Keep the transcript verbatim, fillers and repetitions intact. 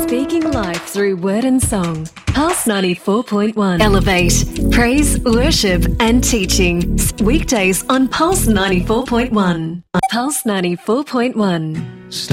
Speaking life through word and song. Pulse ninety-four point one. Elevate, praise, worship and teaching. Weekdays on Pulse ninety-four point one. Pulse ninety-four point one.